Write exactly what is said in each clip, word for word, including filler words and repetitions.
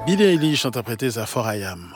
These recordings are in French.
Billie Eilish, interprétée à four I Am.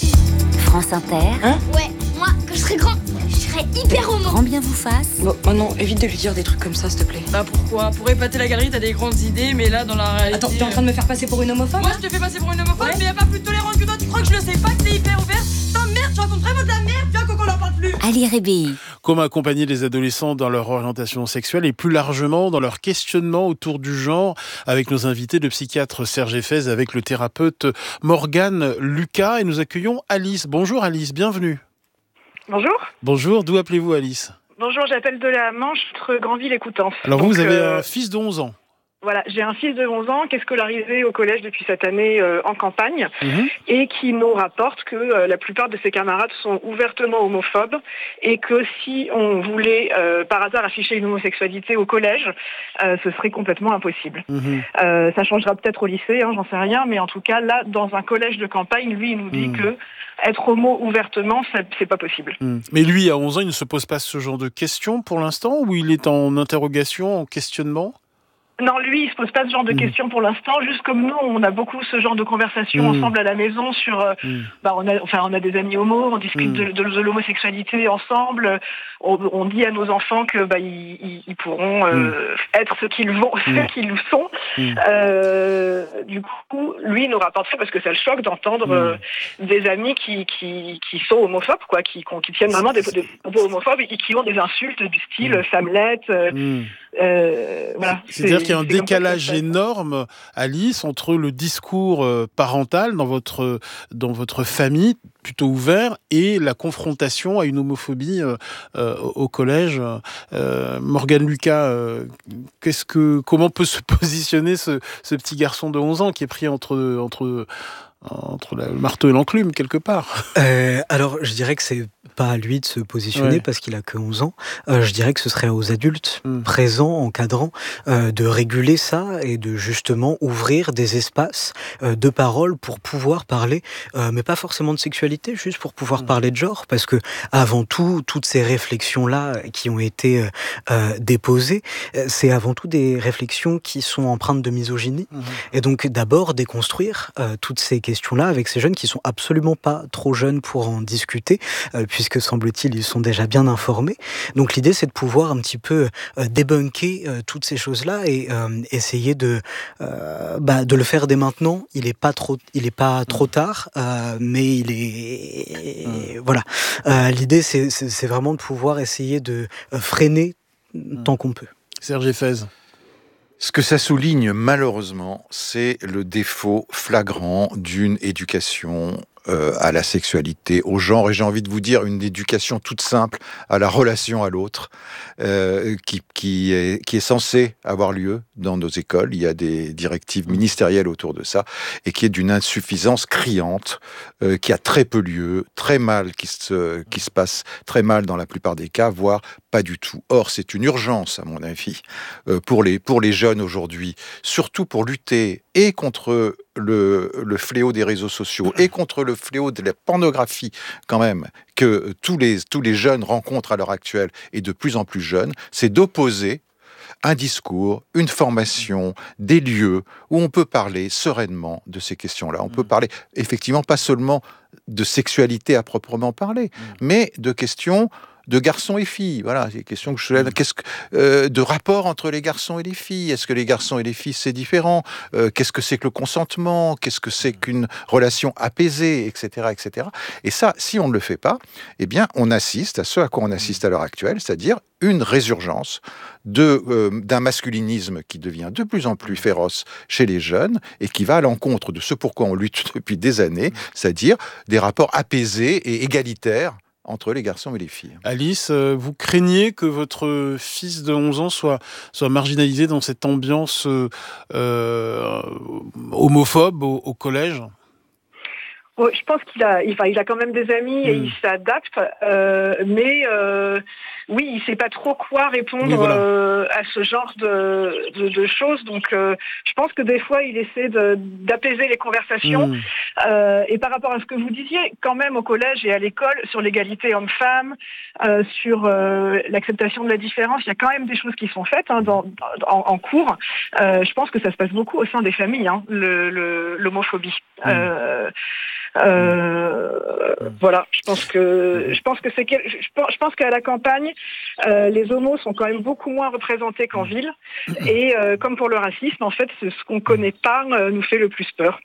France Inter. Hein? Ouais, moi, quand je serai grand, je serai hyper homo. Grand bien vous fasse. Bon, maintenant, évite de lui dire des trucs comme ça, s'il te plaît. Bah pourquoi? Pour épater la galerie, t'as des grandes idées, mais là, dans la réalité... Attends, t'es en train de me faire passer pour une homophobe? Moi, je te fais passer pour une homophobe, ouais. Mais y a pas plus tolérante que toi, tu crois que je le sais pas, que t'es hyper ouvert? Putain, merde, tu racontes vraiment de la merde, viens, qu'on n'en parle plus. Ali Rébéi. Comment accompagner les adolescents dans leur orientation sexuelle et plus largement dans leur questionnement autour du genre, avec nos invités, le psychiatre Serge Effez, avec le thérapeute Morgane Lucas. Et nous accueillons Alice. Bonjour Alice, bienvenue. Bonjour. Bonjour, d'où appelez-vous Alice? Bonjour, j'appelle de la Manche, entre Granville et Coutances. Alors vous, Donc, vous avez euh, un fils de onze ans. Voilà, j'ai un fils de onze ans qui est scolarisé au collège depuis cette année euh, en campagne mmh. et qui nous rapporte que euh, la plupart de ses camarades sont ouvertement homophobes et que si on voulait euh, par hasard afficher une homosexualité au collège, euh, ce serait complètement impossible. Mmh. Euh, ça changera peut-être au lycée, hein, j'en sais rien, mais en tout cas là, dans un collège de campagne, lui, il nous dit mmh. que être homo ouvertement, c'est, c'est pas possible. Mmh. Mais lui, à onze ans, il ne se pose pas ce genre de questions pour l'instant, ou il est en interrogation, en questionnement? Non, lui, il se pose pas ce genre de mmh. questions pour l'instant. Juste comme nous, on a beaucoup ce genre de conversations mmh. ensemble à la maison sur. Euh, mmh. Bah, on a, enfin, on a des amis homos, on discute mmh. de, de, de l'homosexualité ensemble. On, on dit à nos enfants que bah ils, ils pourront euh, mmh. être ce qu'ils vont, mmh. ce qu'ils sont. Mmh. Euh, du coup, lui, il nous rapporte ça parce que ça le choque d'entendre mmh. euh, des amis qui, qui qui sont homophobes, quoi, qui qui tiennent vraiment des, des propos homophobes et qui ont des insultes du style mmh. femmelette. Euh, mmh. euh, voilà. C'est-à-dire qu'il y a un décalage énorme, Alice, entre le discours parental dans votre, dans votre famille, plutôt ouvert, et la confrontation à une homophobie euh, euh, au collège. Euh, Morgane Lucas, euh, qu'est-ce que, comment peut se positionner ce, ce petit garçon de onze ans qui est pris entre... entre entre le marteau et l'enclume, quelque part? euh, Alors, je dirais que c'est pas à lui de se positionner, ouais. parce qu'il a que onze ans. Euh, je dirais que ce serait aux adultes mmh. présents, encadrant, euh, de réguler ça et de justement ouvrir des espaces euh, de parole pour pouvoir parler, euh, mais pas forcément de sexualité, juste pour pouvoir mmh. parler de genre, parce que avant tout, toutes ces réflexions-là qui ont été euh, euh, déposées, c'est avant tout des réflexions qui sont empreintes de misogynie. Mmh. Et donc, d'abord, déconstruire euh, toutes ces questions-là avec ces jeunes qui sont absolument pas trop jeunes pour en discuter, euh, puisque semble-t-il ils sont déjà bien informés. Donc l'idée c'est de pouvoir un petit peu euh, débunker euh, toutes ces choses-là et euh, essayer de euh, bah, de le faire dès maintenant. Il est pas trop, il est pas trop tard, euh, mais il est mmh. voilà. Euh, l'idée c'est, c'est c'est vraiment de pouvoir essayer de euh, freiner mmh. tant qu'on peut. Serge Effez. Ce que ça souligne, malheureusement, c'est le défaut flagrant d'une éducation euh, à la sexualité, au genre, et j'ai envie de vous dire une éducation toute simple à la relation à l'autre, euh, qui, qui, est, qui est censée avoir lieu dans nos écoles. Il y a des directives ministérielles autour de ça, et qui est d'une insuffisance criante, euh, qui a très peu lieu, très mal, qui se, qui se passe très mal dans la plupart des cas, voire pas du tout. Or, c'est une urgence, à mon avis, euh, pour les, pour les jeunes aujourd'hui, surtout pour lutter et contre le, le fléau des réseaux sociaux et contre le fléau de la pornographie, quand même, que tous les, tous les jeunes rencontrent à l'heure actuelle, et de plus en plus jeunes, c'est d'opposer un discours, une formation, des lieux où on peut parler sereinement de ces questions-là. On peut parler, effectivement, pas seulement de sexualité à proprement parler, mais de questions de garçons et filles. Voilà, c'est une question que je lève. Qu'est-ce que, euh, de rapport entre les garçons et les filles. Est-ce que les garçons et les filles, c'est différent? euh, Qu'est-ce que c'est que le consentement? Qu'est-ce que c'est qu'une relation apaisée, et cetera, et cetera. Et ça, si on ne le fait pas, eh bien, on assiste à ce à quoi on assiste à l'heure actuelle, c'est-à-dire une résurgence de, euh, d'un masculinisme qui devient de plus en plus féroce chez les jeunes et qui va à l'encontre de ce pourquoi on lutte depuis des années, c'est-à-dire des rapports apaisés et égalitaires entre les garçons et les filles. Alice, vous craignez que votre fils de onze ans soit, soit marginalisé dans cette ambiance euh, homophobe au, au collège ? Ouais, je pense qu'il a, enfin, il a quand même des amis et mmh. il s'adapte, euh, mais euh, oui, il sait pas trop quoi répondre oui, voilà. euh, à ce genre de, de, de choses. Donc, euh, je pense que des fois, il essaie de, d'apaiser les conversations. Mmh. Euh, et par rapport à ce que vous disiez, quand même au collège et à l'école, sur l'égalité homme-femme, euh, sur euh, l'acceptation de la différence, il y a quand même des choses qui sont faites hein, dans, en, en cours. Euh, je pense que ça se passe beaucoup au sein des familles, hein, le, le, l'homophobie. Mmh. Euh, euh, mmh. Voilà, je pense que je pense que c'est que, je, je pense qu'à la campagne, euh, les homos sont quand même beaucoup moins représentés qu'en ville. Et euh, comme pour le racisme, en fait, ce, ce qu'on connaît pas euh, nous fait le plus peur.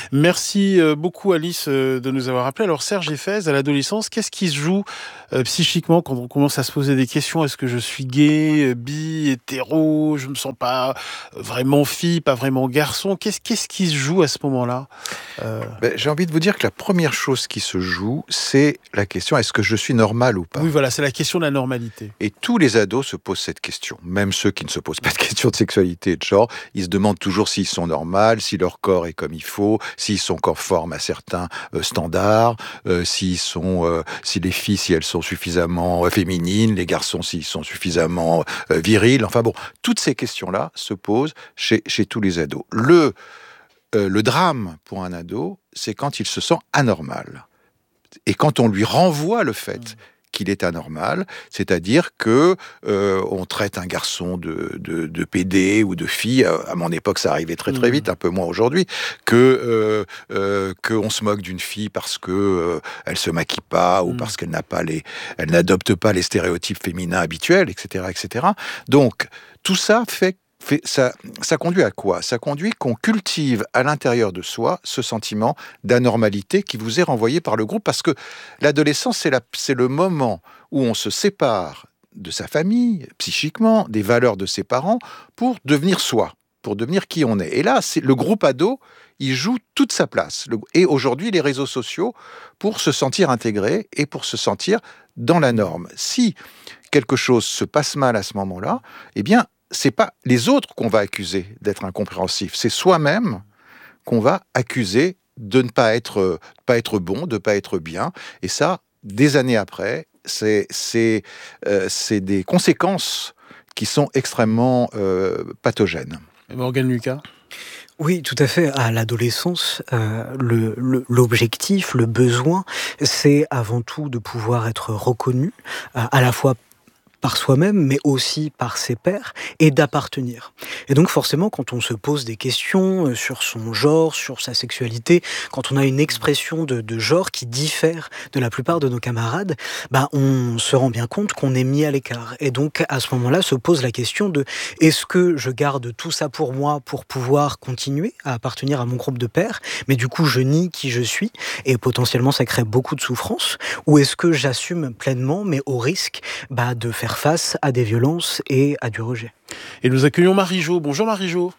Merci beaucoup Alice de nous avoir appelé. Alors Serge Effez, à l'adolescence, qu'est-ce qui se joue euh, psychiquement quand on commence à se poser des questions? Est-ce que je suis gay, bi, hétéro, je me sens pas vraiment fille, pas vraiment garçon? Qu'est-ce, qu'est-ce qui se joue à ce moment-là? euh... ben, J'ai envie de vous dire que la première chose qui se joue, c'est la question, est-ce que je suis normal ou pas? Oui, voilà, c'est la question de la normalité. Et tous les ados se posent cette question. Même ceux qui ne se posent pas de questions de sexualité et de genre, ils se demandent toujours s'ils sont normaux, si leur corps est comme il faut, s'ils sont conformes à certains euh, standards, euh, s'ils sont, euh, si les filles, si elles sont suffisamment euh, féminines, les garçons, s'ils sont suffisamment euh, virils. Enfin bon, toutes ces questions-là se posent chez, chez tous les ados. Le, euh, le drame pour un ado, c'est quand il se sent anormal. Et quand on lui renvoie le fait mmh. qu'il est anormal, c'est-à-dire que euh, on traite un garçon de, de, de pédé ou de fille, à mon époque ça arrivait très très vite, un peu moins aujourd'hui, que euh, euh, qu'on se moque d'une fille parce que euh, elle se maquille pas ou mmh. parce qu'elle n'a pas les, elle n'adopte pas les stéréotypes féminins habituels, et cetera, et cetera. Donc tout ça fait Fait, ça, ça conduit à quoi? Ça conduit qu'on cultive à l'intérieur de soi ce sentiment d'anormalité qui vous est renvoyé par le groupe, parce que l'adolescence, c'est, la, c'est le moment où on se sépare de sa famille, psychiquement, des valeurs de ses parents, pour devenir soi, pour devenir qui on est. Et là, c'est, le groupe ado, il joue toute sa place. Le, et aujourd'hui, les réseaux sociaux, pour se sentir intégré et pour se sentir dans la norme. Si quelque chose se passe mal à ce moment-là, eh bien, c'est pas les autres qu'on va accuser d'être incompréhensifs, c'est soi-même qu'on va accuser de ne pas être, pas être bon, de ne pas être bien. Et ça, des années après, c'est, c'est, euh, c'est des conséquences qui sont extrêmement euh, pathogènes. Morgane Lucas? Oui, tout à fait. À l'adolescence, euh, le, le, l'objectif, le besoin, c'est avant tout de pouvoir être reconnu, euh, à la fois par soi-même, mais aussi par ses pairs, et d'appartenir. Et donc forcément, quand on se pose des questions sur son genre, sur sa sexualité, quand on a une expression de, de genre qui diffère de la plupart de nos camarades, bah on se rend bien compte qu'on est mis à l'écart. Et donc à ce moment-là se pose la question de est-ce que je garde tout ça pour moi pour pouvoir continuer à appartenir à mon groupe de pairs, mais du coup je nie qui je suis, et potentiellement ça crée beaucoup de souffrance, ou est-ce que j'assume pleinement, mais au risque bah, de faire face à des violences et à du rejet. Et nous accueillons Marie-Jo. Bonjour Marie-Jo.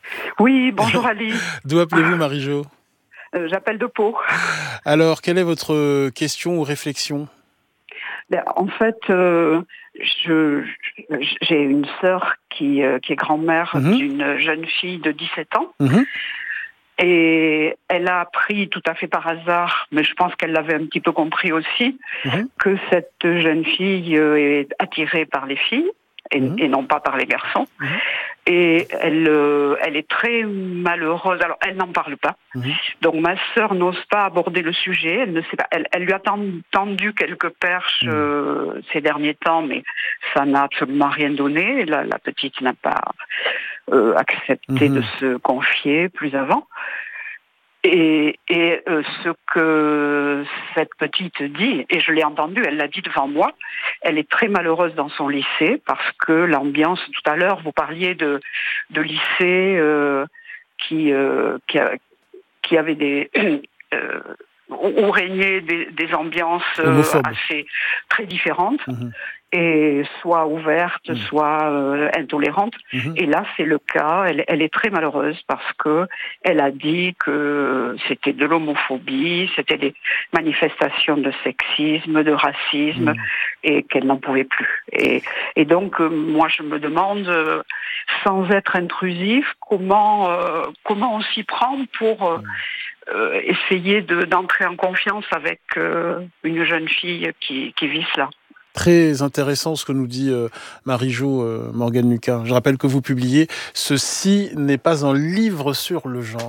Oui, bonjour Ali. D'où appelez-vous Marie-Jo? euh, J'appelle de Pau. Alors, quelle est votre question ou réflexion? Ben, en fait, euh, je, j'ai une sœur qui, euh, qui est grand-mère mmh. d'une jeune fille de dix-sept ans. Mmh. Et elle a appris tout à fait par hasard, mais je pense qu'elle l'avait un petit peu compris aussi, mmh. que cette jeune fille est attirée par les filles et, mmh. et non pas par les garçons. Mmh. Et elle, euh, elle est très malheureuse. Alors, elle n'en parle pas. Mmh. Donc, ma sœur n'ose pas aborder le sujet. Elle ne sait pas. Elle, elle lui a tendu quelques perches mmh. euh, ces derniers temps, mais ça n'a absolument rien donné. La, la petite n'a pas euh, accepté mmh. de se confier plus avant. Et, et euh, ce que cette petite dit, et je l'ai entendu, elle l'a dit devant moi, elle est très malheureuse dans son lycée parce que l'ambiance, tout à l'heure, vous parliez de, de lycée euh, qui, euh, qui, a, qui avait des... Euh, où régnaient des, des ambiances euh, assez très différentes, mmh. et soit ouvertes, mmh. soit euh, intolérantes. Mmh. Et là, c'est le cas. Elle, elle est très malheureuse parce que elle a dit que c'était de l'homophobie, c'était des manifestations de sexisme, de racisme, mmh. et qu'elle n'en pouvait plus. Et, et donc, euh, moi, je me demande, euh, sans être intrusif, comment euh, comment on s'y prend pour euh, mmh. Euh, essayer de, d'entrer en confiance avec euh, une jeune fille qui, qui vit cela. Très intéressant ce que nous dit euh, Marie-Jo euh, Morgane Lucas. Je rappelle que vous publiez « Ceci n'est pas un livre sur le genre ».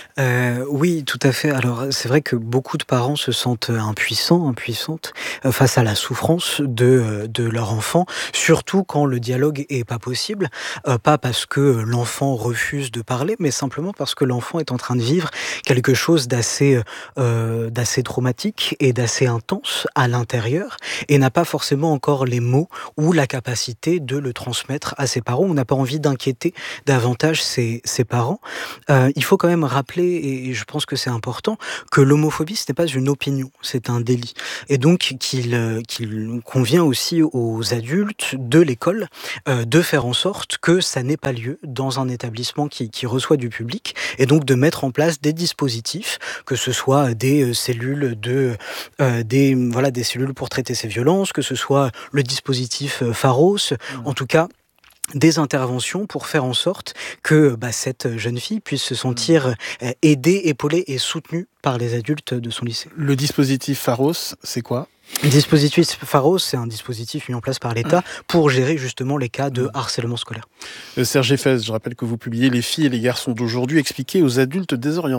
Euh, oui, tout à fait. Alors, c'est vrai que beaucoup de parents se sentent impuissants, impuissantes euh, face à la souffrance de, de leur enfant, surtout quand le dialogue est pas possible. Euh, pas parce que l'enfant refuse de parler, mais simplement parce que l'enfant est en train de vivre quelque chose d'assez, euh, d'assez traumatique et d'assez intense à l'intérieur et n'a pas forcément encore les mots ou la capacité de le transmettre à ses parents. On n'a pas envie d'inquiéter davantage ses, ses parents. Euh, il faut quand même rappeler, et je pense que c'est important, que l'homophobie, ce n'est pas une opinion, c'est un délit. Et donc qu'il, qu'il convient aussi aux adultes de l'école euh, de faire en sorte que ça n'ait pas lieu dans un établissement qui, qui reçoit du public, et donc de mettre en place des dispositifs, que ce soit des cellules de, euh, des, voilà, des cellules pour traiter ces violences, que ce soit le dispositif Pharos, mmh. en tout cas, des interventions pour faire en sorte que bah, cette jeune fille puisse se sentir euh, aidée, épaulée et soutenue par les adultes de son lycée. Le dispositif Pharos, c'est quoi ? Le dispositif Pharos, c'est un dispositif mis en place par l'État pour gérer justement les cas de harcèlement scolaire. Euh, Serge Effès, je rappelle que vous publiez « Les filles et les garçons d'aujourd'hui expliqués aux adultes désorientés ».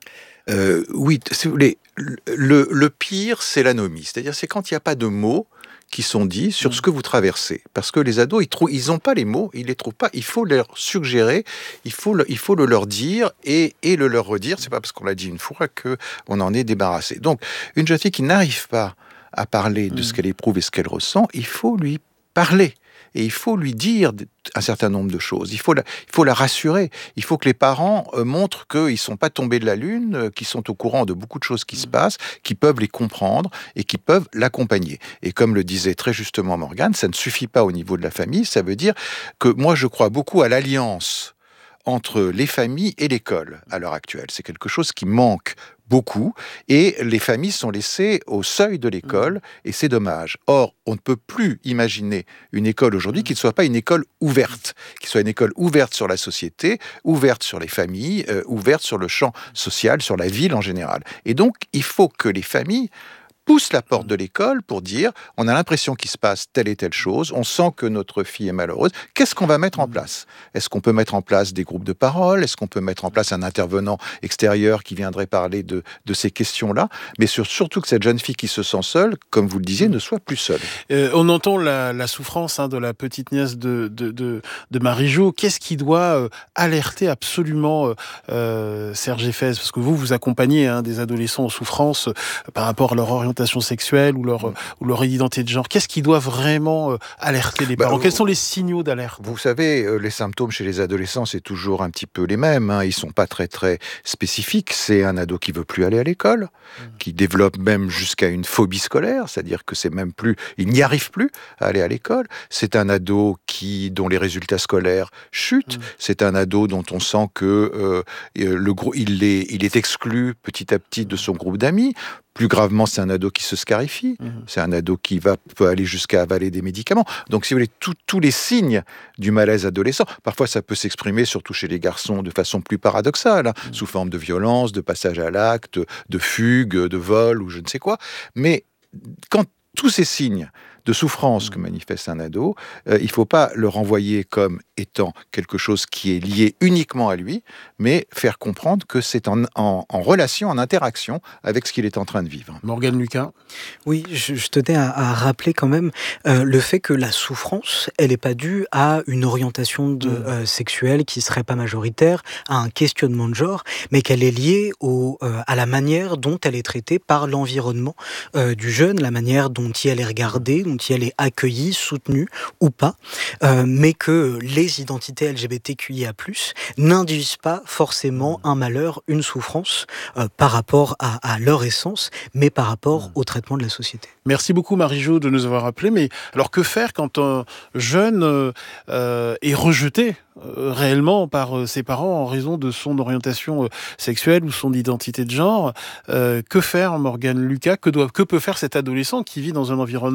Euh, oui, si vous voulez, le, le pire, c'est l'anomie. C'est-à-dire, c'est quand il n'y a pas de mots qui sont dits sur mmh. ce que vous traversez. Parce que les ados, ils trou- ils n'ont pas les mots, ils les trouvent pas. Il faut leur suggérer, il faut le, il faut le leur dire et, et le leur redire. C'est pas parce qu'on l'a dit une fois qu'on en est débarrassé. Donc, une jeune fille qui n'arrive pas à parler de mmh. ce qu'elle éprouve et ce qu'elle ressent, il faut lui parler. Et il faut lui dire un certain nombre de choses. Il faut la, il faut la rassurer. Il faut que les parents euh, montrent qu'ils ne sont pas tombés de la lune, euh, qu'ils sont au courant de beaucoup de choses qui se passent, qu'ils peuvent les comprendre et qu'ils peuvent l'accompagner. Et comme le disait très justement Morgane, ça ne suffit pas au niveau de la famille. Ça veut dire que moi, je crois beaucoup à l'alliance entre les familles et l'école à l'heure actuelle. C'est quelque chose qui manque beaucoup, et les familles sont laissées au seuil de l'école, et c'est dommage. Or, on ne peut plus imaginer une école aujourd'hui qui ne soit pas une école ouverte, qui soit une école ouverte sur la société, ouverte sur les familles, euh, ouverte sur le champ social, sur la ville en général. Et donc, il faut que les familles pousse la porte de l'école pour dire on a l'impression qu'il se passe telle et telle chose, on sent que notre fille est malheureuse. Qu'est-ce qu'on va mettre en place ? Est-ce qu'on peut mettre en place des groupes de parole ? Est-ce qu'on peut mettre en place un intervenant extérieur qui viendrait parler de, de ces questions-là ? Mais sur, surtout que cette jeune fille qui se sent seule, comme vous le disiez, ne soit plus seule. Euh, on entend la, la souffrance hein, de la petite nièce de, de, de, de Marie-Jo. Qu'est-ce qui doit euh, alerter absolument euh, euh, Serge Effès ? Parce que vous, vous accompagnez hein, des adolescents en souffrance euh, par rapport à leur orientation sexuelle ou leur, mmh. ou leur identité de genre. Qu'est-ce qui doit vraiment euh, alerter les parents ? bah, Quels sont les signaux d'alerte ? Vous savez, euh, les symptômes chez les adolescents, c'est toujours un petit peu les mêmes. Hein. Ils ne sont pas très, très spécifiques. C'est un ado qui ne veut plus aller à l'école, mmh. qui développe même jusqu'à une phobie scolaire, c'est-à-dire que c'est même plus, il n'y arrive plus à aller à l'école. C'est un ado qui, dont les résultats scolaires chutent. Mmh. C'est un ado dont on sent que euh, le gros, il est, il est exclu petit à petit de son groupe d'amis. Plus gravement, c'est un ado qui se scarifie, mmh. c'est un ado qui va, peut aller jusqu'à avaler des médicaments. Donc, si vous voulez, tous les signes du malaise adolescent, parfois ça peut s'exprimer, surtout chez les garçons, de façon plus paradoxale, hein, mmh. sous forme de violence, de passage à l'acte, de fugue, de vol ou je ne sais quoi. Mais quand tous ces signes de souffrance que manifeste un ado, euh, il ne faut pas le renvoyer comme étant quelque chose qui est lié uniquement à lui, mais faire comprendre que c'est en, en, en relation, en interaction avec ce qu'il est en train de vivre. Morgane Lucas ? Oui, je, je tenais à, à rappeler quand même euh, le fait que la souffrance, elle n'est pas due à une orientation de, mmh. euh, sexuelle qui ne serait pas majoritaire, à un questionnement de genre, mais qu'elle est liée au, euh, à la manière dont elle est traitée par l'environnement euh, du jeune, la manière dont elle est regardée, dont elle est accueillie, soutenue ou pas, euh, mais que les identités L G B T Q I A plus, n'induisent pas forcément un malheur, une souffrance euh, par rapport à, à leur essence, mais par rapport au traitement de la société. Merci beaucoup Marie-Jo de nous avoir appelés, mais alors que faire quand un jeune euh, euh, est rejeté euh, réellement par euh, ses parents en raison de son orientation euh, sexuelle ou son identité de genre ? euh, Que faire Morgane Lucas ? Que, doit, que peut faire cet adolescent qui vit dans un environnement euh,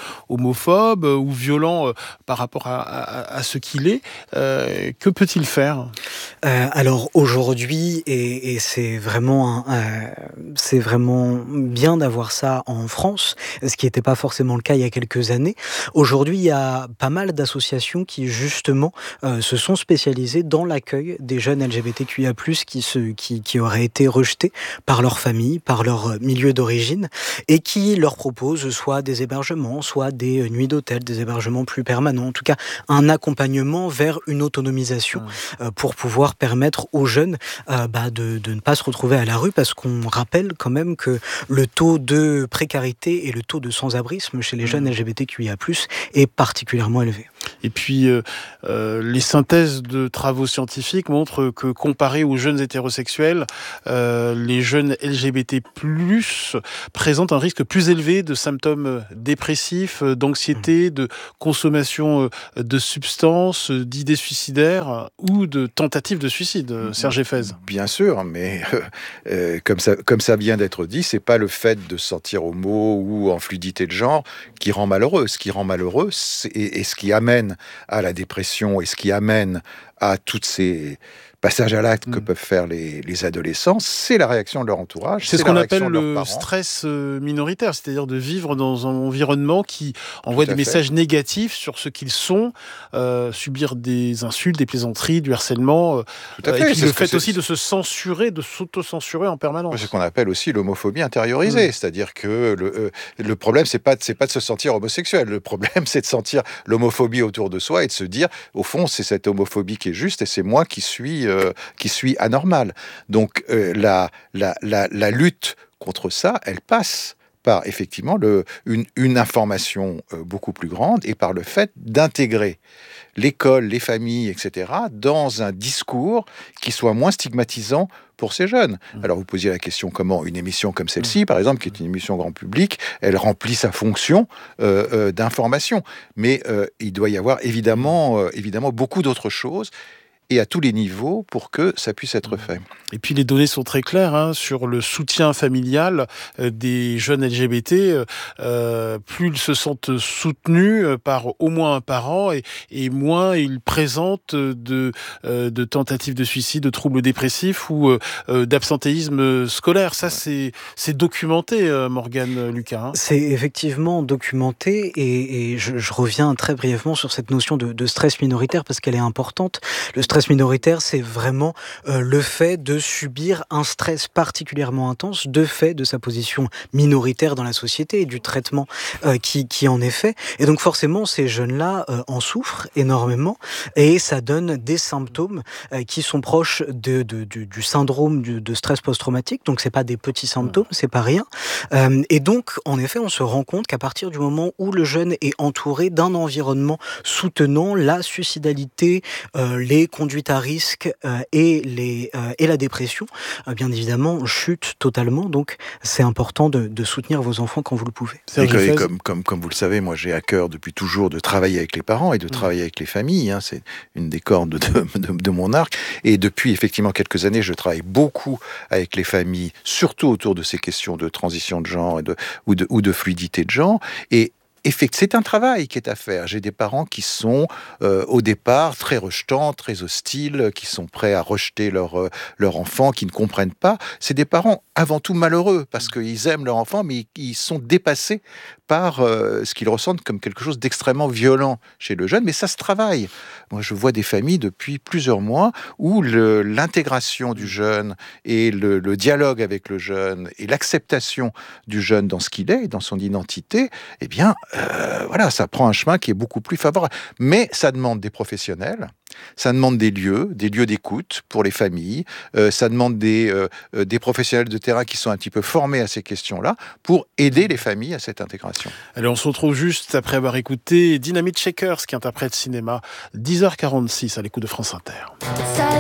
homophobe ou violent par rapport à, à, à ce qu'il est. Euh, que peut-il faire ? euh, Alors aujourd'hui, et, et c'est vraiment, un, euh, c'est vraiment bien d'avoir ça en France, ce qui n'était pas forcément le cas il y a quelques années. Aujourd'hui, il y a pas mal d'associations qui justement euh, se sont spécialisées dans l'accueil des jeunes L G B T Q I A plus, qui, se, qui, qui auraient été rejetés par leur famille, par leur milieu d'origine, et qui leur proposent soit des hébergements, soit des nuits d'hôtel, des hébergements plus permanents, en tout cas un accompagnement vers une autonomisation euh, pour pouvoir permettre aux jeunes euh, bah, de, de ne pas se retrouver à la rue, parce qu'on rappelle quand même que le taux de précarité et le taux de sans-abrisme chez les jeunes L G B T Q I A plus, est particulièrement élevé. Et puis, euh, euh, les synthèses de travaux scientifiques montrent que, comparé aux jeunes hétérosexuels, euh, les jeunes L G B T plus, présentent un risque plus élevé de symptômes dépressifs, d'anxiété, de consommation de substances, d'idées suicidaires ou de tentatives de suicide. Serge Effez. Bien sûr, mais euh, comme ça, comme ça vient d'être dit, c'est pas le fait de se sentir homo ou en fluidité de genre qui rend malheureux. Ce qui rend malheureux, c'est, et, et ce qui amène à la dépression et ce qui amène à toutes ces passages à l'acte que mmh. peuvent faire les, les adolescents, c'est la réaction de leur entourage. C'est, c'est ce qu'on appelle le stress minoritaire, c'est-à-dire de vivre dans un environnement qui envoie des fait. messages négatifs sur ce qu'ils sont, euh, subir des insultes, des plaisanteries, du harcèlement, Tout à fait. et puis c'est le fait c'est... aussi de se censurer, de s'auto-censurer en permanence. C'est ce qu'on appelle aussi l'homophobie intériorisée, mmh. c'est-à-dire que le, euh, le problème, c'est pas, c'est pas de se sentir homosexuel, le problème, c'est de sentir l'homophobie autour de soi et de se dire, au fond, c'est cette homophobie qui est juste et c'est moi qui suis... Euh, qui suis anormal. Donc euh, la, la, la, la lutte contre ça, elle passe par effectivement le, une, une information euh, beaucoup plus grande et par le fait d'intégrer l'école, les familles, et cetera, dans un discours qui soit moins stigmatisant pour ces jeunes. Mmh. Alors vous posiez la question comment une émission comme celle-ci, mmh. par exemple, qui est une émission grand public, elle remplit sa fonction euh, euh, d'information. Mais euh, il doit y avoir évidemment, euh, évidemment beaucoup d'autres choses et à tous les niveaux pour que ça puisse être fait. Et puis les données sont très claires hein, sur le soutien familial euh, des jeunes L G B T. Euh, plus ils se sentent soutenus par au moins un parent et, et moins ils présentent de, euh, de tentatives de suicide, de troubles dépressifs ou euh, d'absentéisme scolaire. Ça, c'est, c'est documenté, euh, Morgane Lucas. Hein. C'est effectivement documenté et, et je, je reviens très brièvement sur cette notion de, de stress minoritaire parce qu'elle est importante. Le stress minoritaire, c'est vraiment euh, le fait de subir un stress particulièrement intense de fait de sa position minoritaire dans la société et du traitement euh, qui, qui en est fait. Et donc forcément, ces jeunes-là euh, en souffrent énormément et ça donne des symptômes euh, qui sont proches de, de, du, du syndrome de, de stress post-traumatique. Donc c'est pas des petits symptômes, c'est pas rien. Euh, et donc, en effet, on se rend compte qu'à partir du moment où le jeune est entouré d'un environnement soutenant, la suicidalité, euh, les conduites à risque euh, et, les, euh, et la dépression, euh, bien évidemment, chute totalement. Donc, c'est important de, de soutenir vos enfants quand vous le pouvez. Et que, et comme, comme, comme vous le savez, moi, j'ai à cœur depuis toujours de travailler avec les parents et de travailler mmh. avec les familles. Hein, c'est une des cordes de, de, de mon arc. Et depuis, effectivement, quelques années, je travaille beaucoup avec les familles, surtout autour de ces questions de transition de genre et de, ou, de, ou de fluidité de genre. Et c'est un travail qui est à faire. J'ai des parents qui sont euh, au départ très rejetants, très hostiles, qui sont prêts à rejeter leur, euh, leur enfant, qui ne comprennent pas. C'est des parents avant tout malheureux parce qu'ils aiment leur enfant, mais ils sont dépassés par euh, ce qu'ils ressentent comme quelque chose d'extrêmement violent chez le jeune. Mais ça se travaille. Moi, je vois des familles depuis plusieurs mois où le, l'intégration du jeune et le, le dialogue avec le jeune et l'acceptation du jeune dans ce qu'il est, dans son identité, eh bien, Euh, voilà, ça prend un chemin qui est beaucoup plus favorable. Mais ça demande des professionnels, ça demande des lieux, des lieux d'écoute pour les familles, euh, ça demande des, euh, des professionnels de terrain qui sont un petit peu formés à ces questions-là pour aider les familles à cette intégration. Allez, on se retrouve juste après avoir écouté Dynamite Shakers qui interprète cinéma, dix heures quarante-six à l'écoute de France Inter.